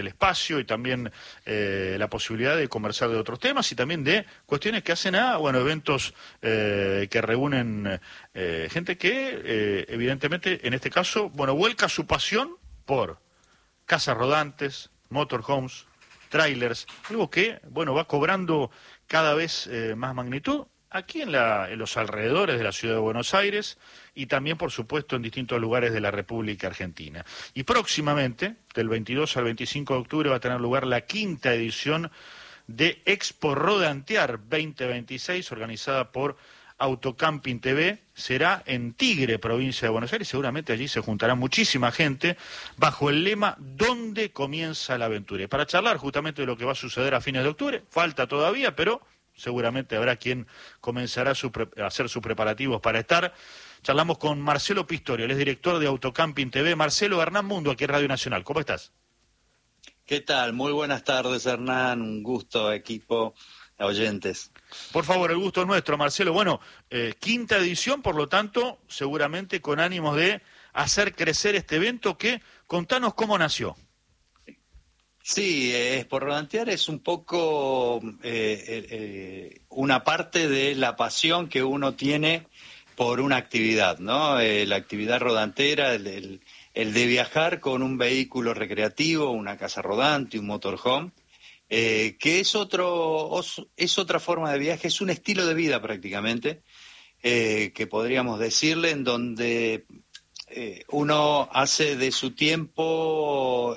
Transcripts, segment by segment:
el espacio y también la posibilidad de conversar de otros temas y también de cuestiones que hacen a, bueno, eventos que reúnen gente que evidentemente en este caso, bueno, vuelca su pasión por casas rodantes, motorhomes, trailers, algo que, bueno, va cobrando cada vez más magnitud aquí en los alrededores de la ciudad de Buenos Aires y también, por supuesto, en distintos lugares de la República Argentina. Y próximamente, del 22 al 25 de octubre, va a tener lugar la 5ª edición de Expo Rodantear 2026, organizada por Autocamping TV. Será en Tigre, provincia de Buenos Aires. Seguramente allí se juntará muchísima gente bajo el lema ¿Dónde comienza la aventura? Y para charlar justamente de lo que va a suceder a fines de octubre, falta todavía, pero seguramente habrá quien comenzará a hacer sus preparativos para estar. Charlamos con Marcelo Pistorio, él es director de Autocamping TV. Marcelo, Hernán Mundo, aquí en Radio Nacional. ¿Cómo estás? ¿Qué tal? Muy buenas tardes, Hernán. Un gusto, equipo, oyentes. Por favor, el gusto es nuestro, Marcelo. Bueno, 5ª edición, por lo tanto, seguramente con ánimos de hacer crecer este evento que, contanos cómo nació. Sí, por rodantear es un poco una parte de la pasión que uno tiene por una actividad, ¿no? La actividad rodantera, el de viajar con un vehículo recreativo, una casa rodante, un motorhome, que es otra forma de viaje, es un estilo de vida prácticamente, que podríamos decirle, en donde uno hace de su tiempo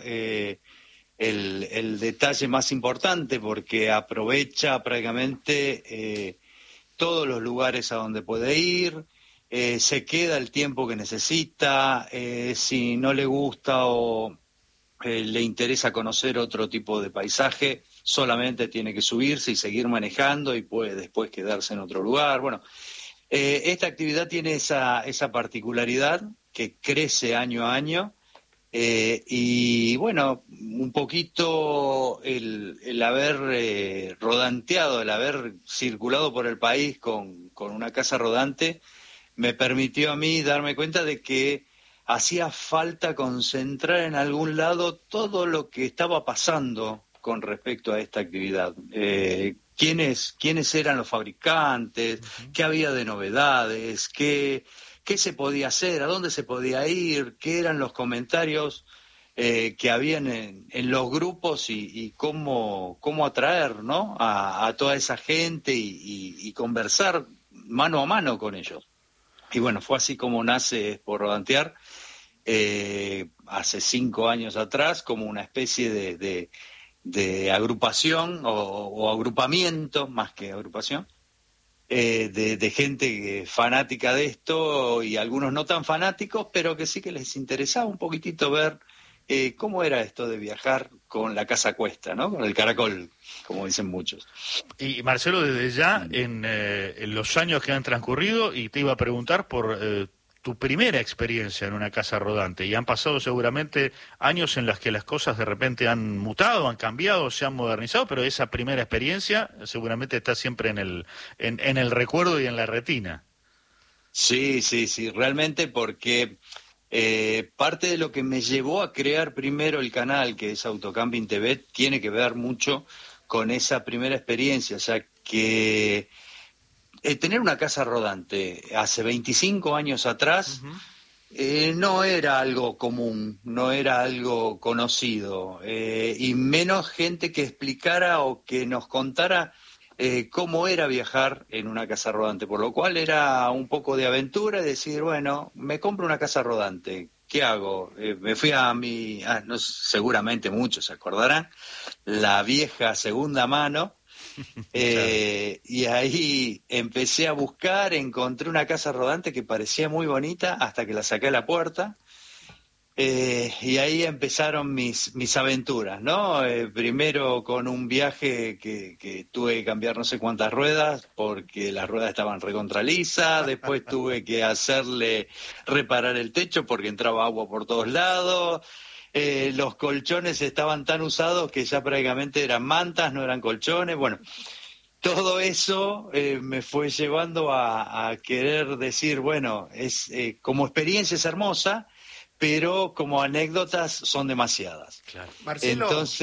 el detalle más importante, porque aprovecha prácticamente todos los lugares a donde puede ir, se queda el tiempo que necesita, si no le gusta o le interesa conocer otro tipo de paisaje, solamente tiene que subirse y seguir manejando y puede después quedarse en otro lugar. Bueno, esta actividad tiene esa particularidad que crece año a año. Y bueno, un poquito el haber rodanteado, el haber circulado por el país con una casa rodante, me permitió a mí darme cuenta de que hacía falta concentrar en algún lado todo lo que estaba pasando con respecto a esta actividad. ¿Quiénes eran los fabricantes? ¿Qué había de novedades? ¿Qué se podía hacer? ¿A dónde se podía ir? ¿Qué eran los comentarios que habían en los grupos y cómo atraer, ¿no? a toda esa gente y conversar mano a mano con ellos? Y bueno, fue así como nace por rodantear hace 5 años atrás, como una especie de agrupación o agrupamiento, más que agrupación, de gente fanática de esto y algunos no tan fanáticos, pero que sí que les interesaba un poquitito ver cómo era esto de viajar con la casa a cuesta, ¿no? Con el caracol, como dicen muchos. Y Marcelo, desde ya, en los años que han transcurrido, y te iba a preguntar por tu primera experiencia en una casa rodante, y han pasado seguramente años en los que las cosas de repente han mutado, han cambiado, se han modernizado, pero esa primera experiencia seguramente está siempre en el recuerdo y en la retina. Sí, realmente, porque parte de lo que me llevó a crear primero el canal, que es Autocamping TV, tiene que ver mucho con esa primera experiencia, ya que tener una casa rodante hace 25 años atrás no era algo común, no era algo conocido, y menos gente que explicara o que nos contara cómo era viajar en una casa rodante, por lo cual era un poco de aventura y decir, bueno, me compro una casa rodante, ¿qué hago? Me fui no, seguramente muchos se acordarán, la vieja segunda mano, y ahí empecé a buscar, encontré una casa rodante que parecía muy bonita hasta que la saqué a la puerta. Y ahí empezaron mis aventuras, ¿no? Primero con un viaje que tuve que cambiar no sé cuántas ruedas porque las ruedas estaban recontralizas, después tuve que reparar el techo porque entraba agua por todos lados, los colchones estaban tan usados que ya prácticamente eran mantas, no eran colchones, bueno, todo eso me fue llevando a querer decir, bueno, como experiencia es hermosa, pero como anécdotas son demasiadas. Claro. Marcelo. Entonces,